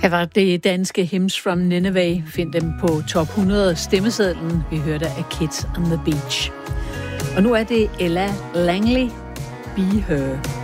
Her var det danske Hymns from Nineveh. Find dem på top 100 stemmesedlen. Vi hørte af Kids on the Beach. Og nu er det Ella Langley, Be Her.